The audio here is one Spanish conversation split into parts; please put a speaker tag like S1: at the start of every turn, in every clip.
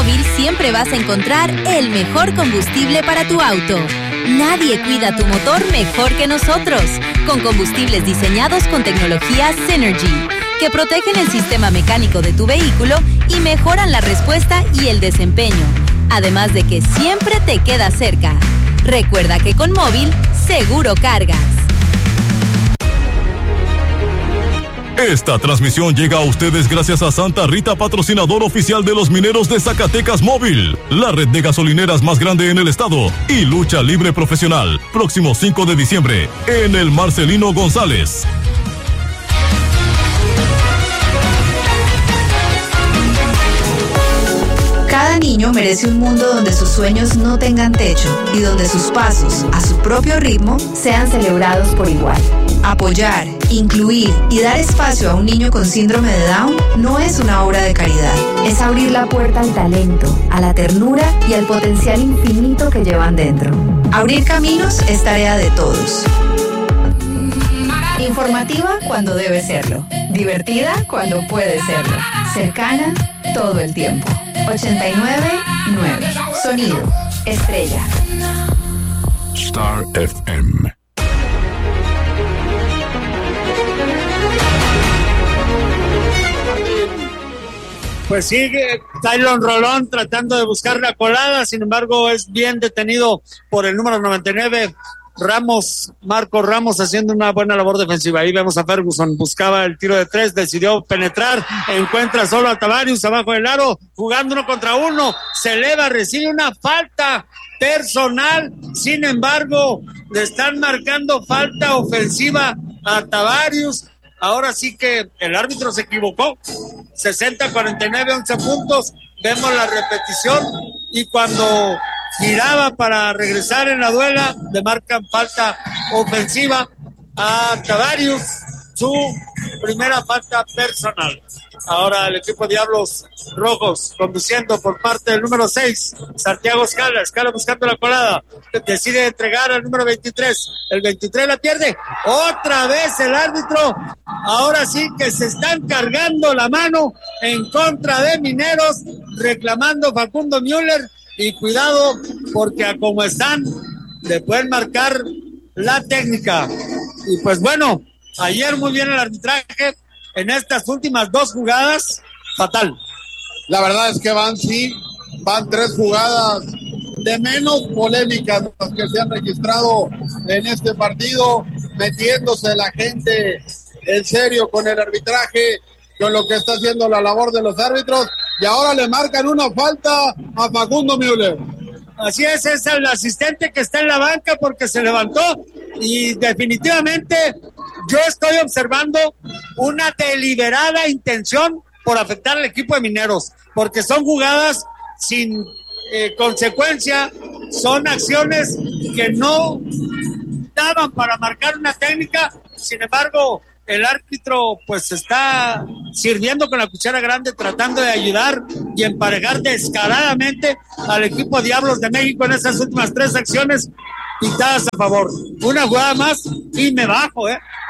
S1: Móvil siempre vas a encontrar el mejor combustible para tu auto. Nadie cuida tu motor mejor que nosotros, con combustibles diseñados con tecnología Synergy, que protegen el sistema mecánico de tu vehículo y mejoran la respuesta y el desempeño, además de que siempre te queda cerca. Recuerda que con Móvil, seguro cargas.
S2: Esta transmisión llega a ustedes gracias a Santa Rita, patrocinador oficial de los mineros de Zacatecas Móvil, la red de gasolineras más grande en el estado, y Lucha Libre Profesional, próximo 5 de diciembre, en el Marcelino González.
S3: Cada niño merece un mundo donde sus sueños no tengan techo y donde sus pasos, a su propio ritmo, sean celebrados por igual. Apoyar, incluir y dar espacio a un niño con síndrome de Down no es una obra de caridad. Es abrir la puerta al talento, a la ternura y al potencial infinito que llevan dentro. Abrir caminos es tarea de todos. Informativa cuando debe serlo. Divertida cuando puede serlo. Cercana todo el tiempo. 89.9. Sonido. Estrella.
S2: Star FM.
S4: Pues sigue Tylon Rolón tratando de buscar la colada, sin embargo es bien detenido por el número 99, Marco Ramos, haciendo una buena labor defensiva. Ahí vemos a Ferguson, buscaba el tiro de tres, decidió penetrar, encuentra solo a Tavarius abajo del aro, jugando 1 contra 1, se eleva, recibe una falta personal, sin embargo le están marcando falta ofensiva a Tavarius. Ahora sí que el árbitro se equivocó. 60-49, 11 puntos. Vemos la repetición y cuando giraba para regresar en la duela, le marcan falta ofensiva a Tavarius, su primera falta personal. Ahora el equipo Diablos Rojos conduciendo por parte del número 6, Santiago Escala buscando la colada, decide entregar al número 23, el 23 la pierde, otra vez el árbitro, ahora sí que se están cargando la mano en contra de Mineros, reclamando Facundo Müller, y cuidado porque a como están le pueden marcar la técnica. Y pues bueno, ayer muy bien el arbitraje. En estas últimas 2 jugadas, fatal.
S5: La verdad es que van 3 jugadas de menos polémicas las que se han registrado en este partido, metiéndose la gente en serio con el arbitraje, con lo que está haciendo la labor de los árbitros, y ahora le marcan una falta a Facundo Müller.
S4: Así es el asistente que está en la banca porque se levantó y definitivamente yo estoy observando una deliberada intención por afectar al equipo de Mineros, porque son jugadas sin consecuencia, son acciones que no daban para marcar una técnica, sin embargo el árbitro pues está sirviendo con la cuchara grande, tratando de ayudar y emparejar descaradamente al equipo Diablos de México en esas últimas 3 acciones pitadas a favor. Una jugada más y me bajo,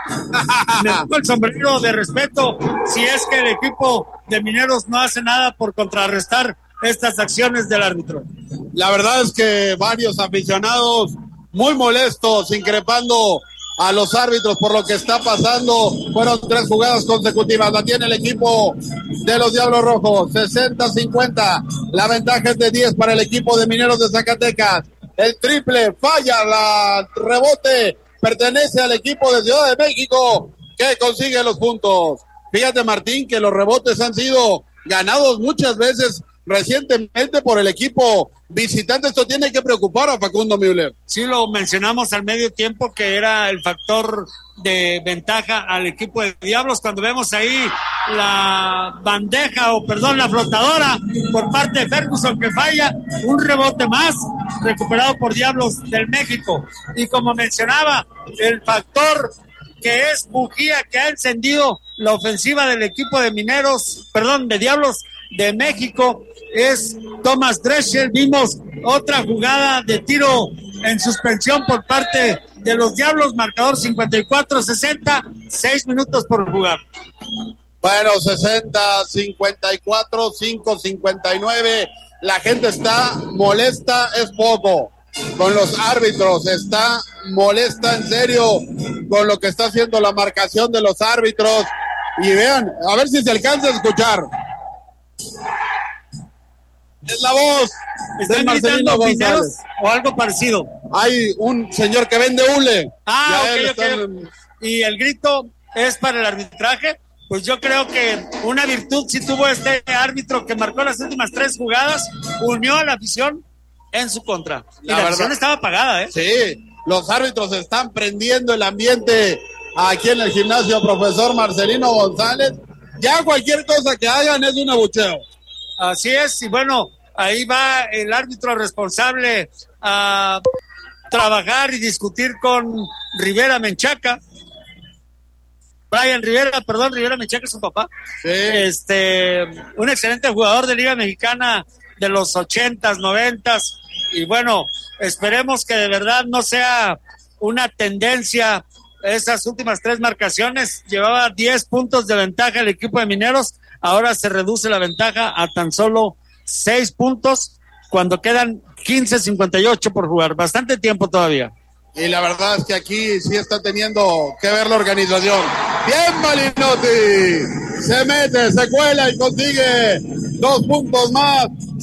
S4: me pongo el sombrero de respeto si es que el equipo de Mineros no hace nada por contrarrestar estas acciones del árbitro.
S5: La verdad es que varios aficionados muy molestos, increpando a los árbitros por lo que está pasando. Fueron 3 jugadas consecutivas, la tiene el equipo de los Diablos Rojos, 60-50, la ventaja es de 10 para el equipo de Mineros de Zacatecas. El triple falla, la rebote pertenece al equipo de Ciudad de México, que consigue los puntos. Fíjate, Martín, que los rebotes han sido ganados muchas veces recientemente por el equipo visitante. Esto tiene que preocupar a Facundo Müller.
S4: Sí, lo mencionamos al medio tiempo que era el factor de ventaja al equipo de Diablos, cuando vemos ahí la la flotadora por parte de Ferguson que falla, un rebote más recuperado por Diablos del México. Y como mencionaba, el factor que es bujía que ha encendido la ofensiva del equipo de de Diablos de México es Thomas Drexel. Vimos otra jugada de tiro en suspensión por parte de los Diablos, marcador 54-60, 6 minutos por jugar.
S5: Bueno, 60-54, 5-59 la gente está molesta, es poco. Con los árbitros, está molesta en serio con lo que está haciendo la marcación de los árbitros. Y vean, a ver si se alcanza a escuchar. Es la voz de Marcelino González.
S4: O algo parecido.
S5: Hay un señor que vende hule.
S4: Ok. Y el grito es para el arbitraje. Pues yo creo que una virtud sí tuvo este árbitro que marcó las últimas 3 jugadas, unió a la afición en su contra. Y la afición estaba apagada, ¿eh?
S5: Sí, los árbitros están prendiendo el ambiente aquí en el gimnasio Profesor Marcelino González. Ya cualquier cosa que hagan es un abucheo.
S4: Así es, y bueno, ahí va el árbitro responsable a trabajar y discutir con Rivera Menchaca. Rivera Menchaca es su papá.
S5: Sí.
S4: Un excelente jugador de Liga Mexicana de los 80s, 90s, y bueno, esperemos que de verdad no sea una tendencia. Esas últimas 3 marcaciones llevaba 10 puntos de ventaja el equipo de Mineros, ahora se reduce la ventaja a tan solo 6 puntos cuando quedan 15:58 por jugar, bastante tiempo todavía.
S5: Y la verdad es que aquí sí está teniendo que ver la organización. Bien Malinotti, se mete, se cuela y consigue 2 puntos más,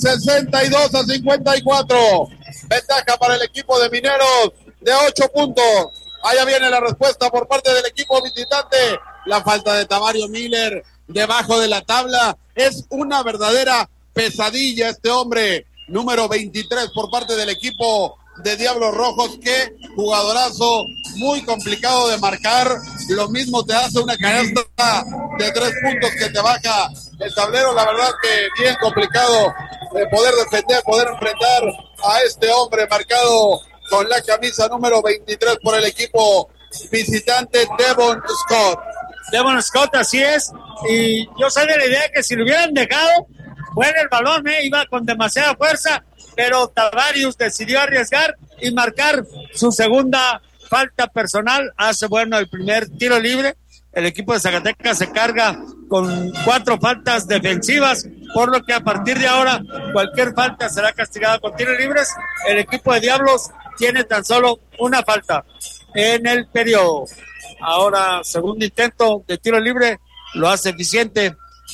S5: 62-54. Ventaja para el equipo de Mineros de 8 puntos. Allá viene la respuesta por parte del equipo visitante. La falta de Tavario Miller debajo de la tabla. Es una verdadera pesadilla este hombre. Número 23 por parte del equipo de Diablos Rojos. Qué jugadorazo, muy complicado de marcar. Lo mismo te hace una canasta de 3 puntos que te baja el tablero. La verdad que bien complicado de poder defender, poder enfrentar a este hombre marcado con la camisa número 23 por el equipo visitante, Devon Scott.
S4: Devon Scott, así es. Y yo soy de la idea que si lo hubieran dejado, fuera el balón, iba con demasiada fuerza, pero Tavarius decidió arriesgar y marcar su segunda falta personal. Hace bueno el primer tiro libre. El equipo de Zacatecas se carga con 4 faltas defensivas, por lo que a partir de ahora cualquier falta será castigada con tiros libres. El equipo de Diablos tiene tan solo una falta en el periodo. Ahora, segundo intento de tiro libre, lo hace eficiente,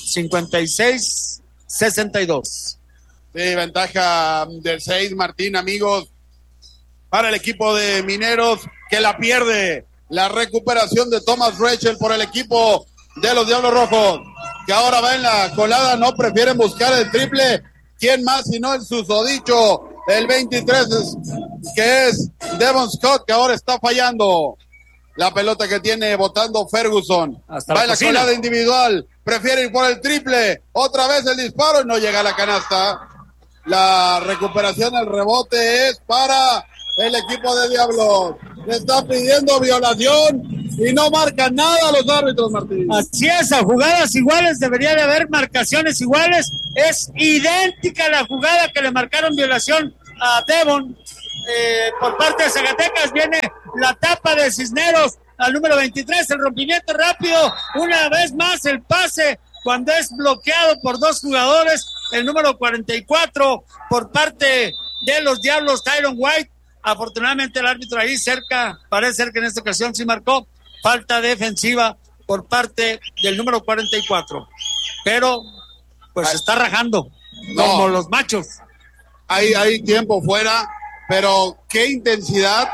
S4: 56-62.
S5: Sí, ventaja del 6, Martín, amigos, para el equipo de Mineros, que la pierde. La recuperación de Thomas Rachel por el equipo de los Diablos Rojos, que ahora va en la colada, no prefieren buscar el triple. ¿Quién más sino el susodicho, el 23, que es Devon Scott, que ahora está fallando? La pelota que tiene botando Ferguson. Va en la colada individual, prefiere ir por el triple. Otra vez el disparo y no llega a la canasta. La recuperación, el rebote es para el equipo de Diablos. Le está pidiendo violación y no marcan nada los árbitros, Martín.
S4: Así es, a jugadas iguales debería de haber marcaciones iguales. Es idéntica la jugada que le marcaron violación a Devon. Por parte de Zacatecas viene la tapa de Cisneros al número 23, el rompimiento rápido, una vez más el pase cuando es bloqueado por 2 jugadores, el número 44 por parte de los Diablos, Tyron White. Afortunadamente el árbitro ahí cerca, parece ser que en esta ocasión sí marcó falta defensiva por parte del número 44, pero pues se está rajando como los machos.
S5: Hay tiempo fuera, pero qué intensidad,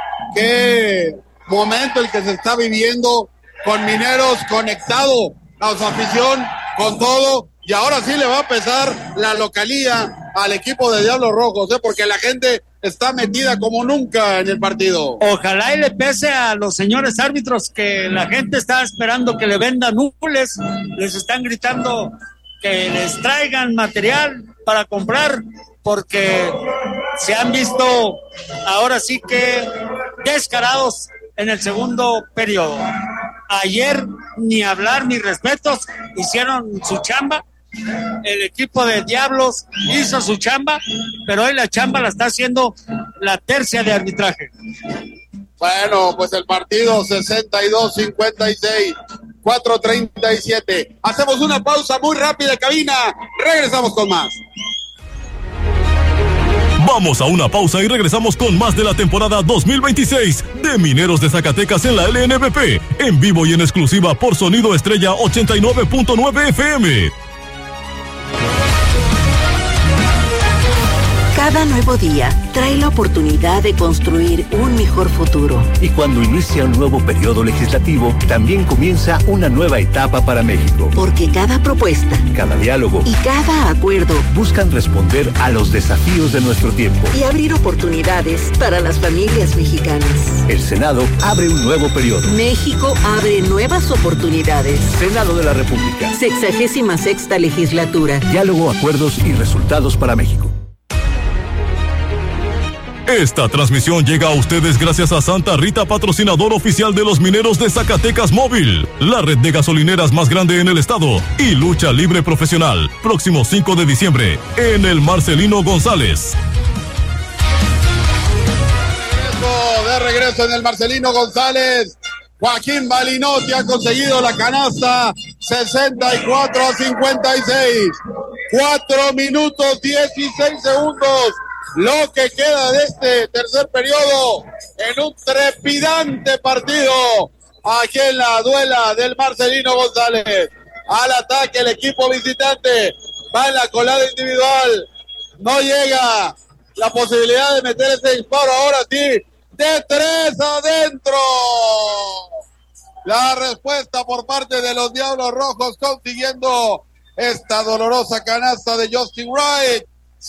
S5: qué momento el que se está viviendo con Mineros conectado a su afición, con todo, y ahora sí le va a pesar la localía al equipo de Diablos Rojos, porque la gente está metida como nunca en el partido.
S4: Ojalá y le pese a los señores árbitros, que la gente está esperando que le vendan hules, les están gritando que les traigan material para comprar, porque se han visto ahora sí que descarados en el segundo periodo. Ayer ni hablar, ni respetos, hicieron su chamba. El equipo de Diablos hizo su chamba, pero hoy la chamba la está haciendo la tercia de arbitraje.
S5: Bueno, pues el partido 62-56, 4:37. Hacemos una pausa muy rápida, cabina. Regresamos con más.
S2: Vamos a una pausa y regresamos con más de la temporada 2026 de Mineros de Zacatecas en la LNBP, en vivo y en exclusiva por Sonido Estrella 89.9 FM.
S6: Cada nuevo día trae la oportunidad de construir un mejor futuro.
S7: Y cuando inicia un nuevo periodo legislativo, también comienza una nueva etapa para México.
S6: Porque cada propuesta,
S7: cada diálogo
S6: y cada acuerdo
S7: buscan responder a los desafíos de nuestro tiempo
S6: y abrir oportunidades para las familias mexicanas.
S7: El Senado abre un nuevo periodo.
S6: México abre nuevas oportunidades.
S7: Senado de la República.
S6: 66ª legislatura.
S7: Diálogo, acuerdos y resultados para México.
S2: Esta transmisión llega a ustedes gracias a Santa Rita, patrocinador oficial de los Mineros de Zacatecas Móvil, la red de gasolineras más grande en el estado, y lucha libre profesional, próximo 5 de diciembre, en el Marcelino González.
S5: De regreso en el Marcelino González, Joaquín Balinotti ha conseguido la canasta, 64-56, 4 minutos 16 segundos. Lo que queda de este tercer periodo en un trepidante partido aquí en la duela del Marcelino González. Al ataque el equipo visitante, va en la colada individual, no llega la posibilidad de meter ese disparo, ahora sí, de 3 adentro. La respuesta por parte de los Diablos Rojos consiguiendo esta dolorosa canasta de Justin Wright.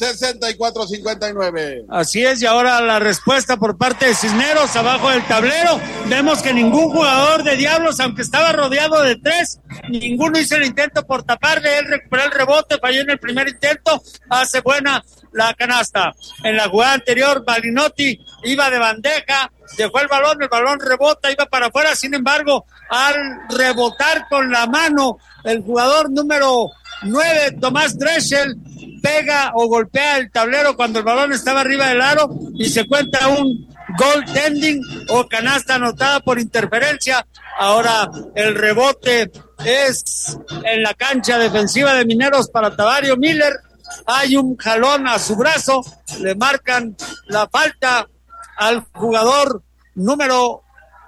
S5: 64-59.
S4: Así es, y ahora la respuesta por parte de Cisneros abajo del tablero. Vemos que ningún jugador de Diablos, aunque estaba rodeado de 3, ninguno hizo el intento por taparle. Él recuperó el rebote, falló en el primer intento, hace buena la canasta. En la jugada anterior, Balinotti iba de bandeja, dejó el balón rebota, iba para afuera. Sin embargo, al rebotar con la mano, el jugador número 9, Tomás Dreschel, pega o golpea el tablero cuando el balón estaba arriba del aro y se cuenta un goaltending o canasta anotada por interferencia. Ahora el rebote es en la cancha defensiva de Mineros para Tavario Miller. Hay un jalón a su brazo, le marcan la falta al jugador número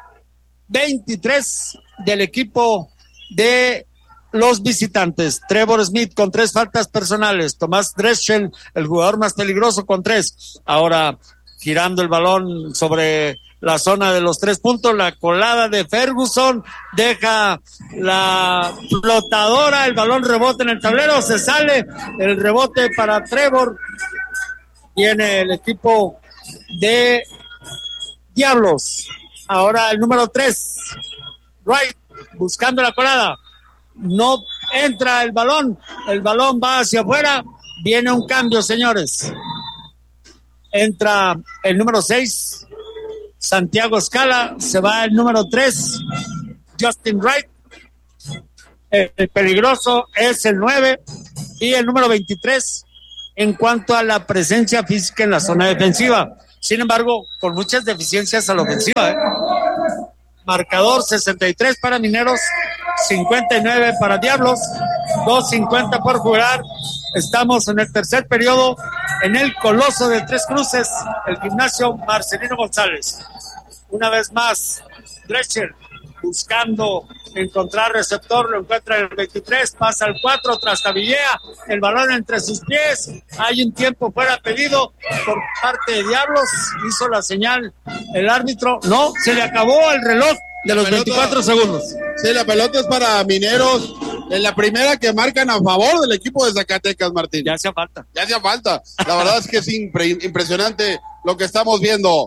S4: 23 del equipo de los visitantes. Trevor Smith con 3 faltas personales. Tomás Dreschel, el jugador más peligroso, con 3. Ahora girando el balón sobre la zona de los 3 puntos. La colada de Ferguson deja la flotadora. El balón rebota en el tablero. Se sale el rebote para Trevor. Viene el equipo de Diablos. Ahora el número 3. Wright buscando la colada. No entra el balón va hacia afuera, viene un cambio, señores. Entra el número 6, Santiago Scala, se va el número 3, Justin Wright. El peligroso es el 9 y el número 23 en cuanto a la presencia física en la zona defensiva. Sin embargo, con muchas deficiencias a la ofensiva, Marcador 63 para Mineros, 59 para Diablos, 2:50 por jugar. Estamos en el tercer periodo en el Coloso de Tres Cruces, el gimnasio Marcelino González. Una vez más, Drescher buscando encontrar receptor, lo encuentra en el 23, pasa al 4, trastabillea el balón entre sus pies. Hay un tiempo fuera pedido por parte de Diablos, hizo la señal el árbitro, no, se le acabó el reloj de los 24 segundos.
S5: Sí, la pelota es para Mineros, en la primera que marcan a favor del equipo de Zacatecas, Martín.
S4: Ya hacía falta.
S5: La verdad es que es impresionante lo que estamos viendo.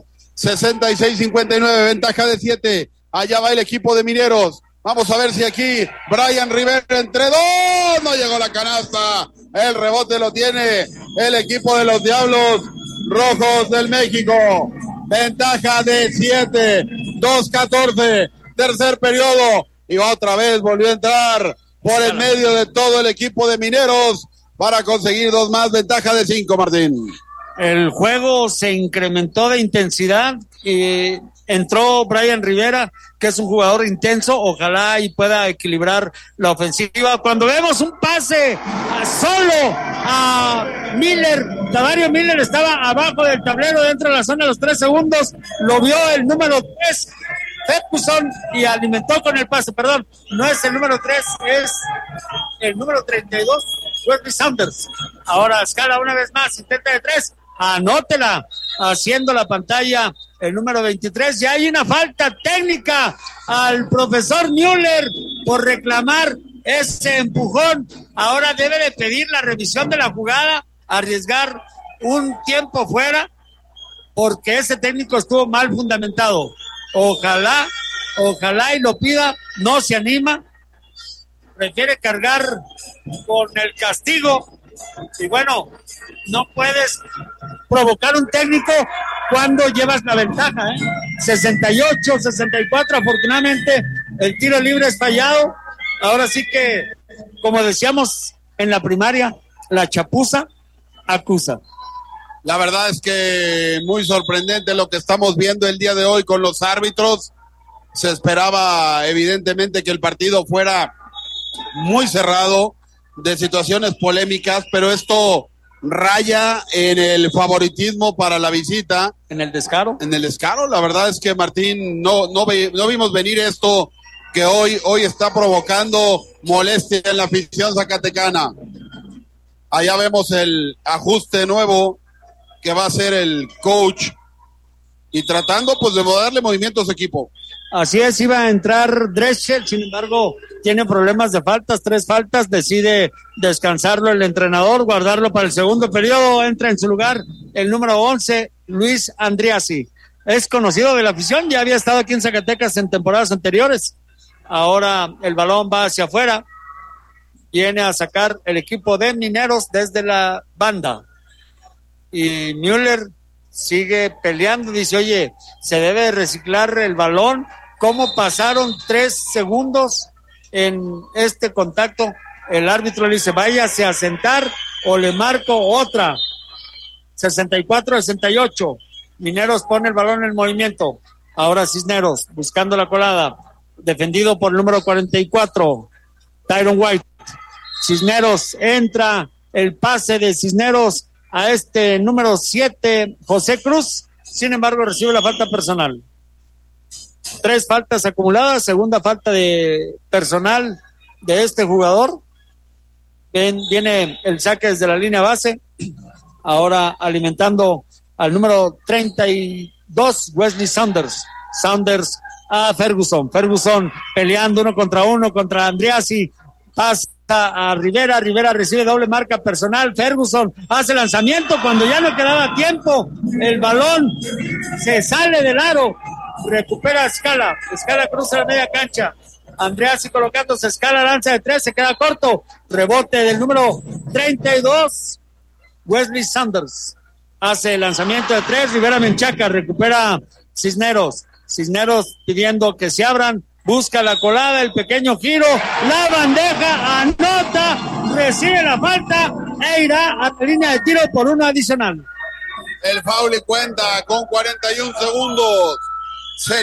S5: 66-59, ventaja de 7. Allá va el equipo de Mineros. Vamos a ver si aquí Brian Rivera entre 2. No llegó la canasta. El rebote lo tiene el equipo de los Diablos Rojos del México. Ventaja de 7. 2-14. Tercer periodo. Y otra vez volvió a entrar por el medio de todo el equipo de Mineros para conseguir 2 más. Ventaja de 5, Martín.
S4: El juego se incrementó de intensidad y entró Brian Rivera, que es un jugador intenso, ojalá y pueda equilibrar la ofensiva. Cuando vemos un pase solo a Tavario Miller estaba abajo del tablero dentro de la zona de los 3 segundos, lo vio el número 3, Ferguson, y alimentó con el pase, perdón, no es el número 3, es el número 32, Wesley Saunders. Ahora escala una vez más, intenta de 3, anótela, haciendo la pantalla el número 23, ya hay una falta técnica al profesor Müller por reclamar ese empujón. Ahora debe de pedir la revisión de la jugada, arriesgar un tiempo fuera, porque ese técnico estuvo mal fundamentado. Ojalá y lo pida, no se anima, prefiere cargar con el castigo. Y bueno, no puedes provocar un técnico cuando llevas la ventaja, 68, 64, afortunadamente el tiro libre es fallado. Ahora sí que, como decíamos en la primaria, la chapuza acusa.
S5: La verdad es que muy sorprendente lo que estamos viendo el día de hoy con los árbitros. Se esperaba evidentemente que el partido fuera muy cerrado, de situaciones polémicas, pero esto raya en el favoritismo para la visita.
S4: ¿En el descaro?
S5: En el descaro. La verdad es que, Martín, no vimos venir esto que hoy está provocando molestia en la afición zacatecana. Allá vemos el ajuste nuevo que va a hacer el coach y tratando pues de darle movimiento a su equipo.
S4: Así es, iba a entrar Drexel, sin embargo tiene problemas de faltas, 3 faltas, decide descansarlo el entrenador, guardarlo para el segundo periodo. Entra en su lugar el número 11, Luis Andriassi. Es conocido de la afición, ya había estado aquí en Zacatecas en temporadas anteriores. Ahora el balón va hacia afuera, viene a sacar el equipo de Mineros desde la banda. Y Müller sigue peleando, dice, oye, se debe reciclar el balón. ¿Cómo pasaron 3 segundos en este contacto? El árbitro le dice, váyase a sentar o le marco otra. 64-68. Mineros pone el balón en movimiento. Ahora Cisneros buscando la colada. Defendido por el número 44, Tyron White. Cisneros entra, el pase de Cisneros a este número 7, José Cruz. Sin embargo, recibe la falta personal. 3 faltas acumuladas, segunda falta de personal de este jugador. Viene el saque desde la línea base. Ahora alimentando al número 32, Wesley Saunders. Saunders a Ferguson. Ferguson peleando 1 contra 1 contra Andriassi. Pasa a Rivera. Rivera recibe doble marca personal. Ferguson hace lanzamiento cuando ya no quedaba tiempo. El balón se sale del aro. Recupera Escala. Escala cruza la media cancha. Andriassi colocándose. Escala lanza de 3. Se queda corto. Rebote del número 32. Wesley Saunders hace el lanzamiento de 3. Rivera Menchaca. Recupera Cisneros. Cisneros pidiendo que se abran, busca la colada, el pequeño giro, la bandeja, anota, recibe la falta e irá a la línea de tiro por 1 adicional.
S5: El foul cuenta con 41 segundos.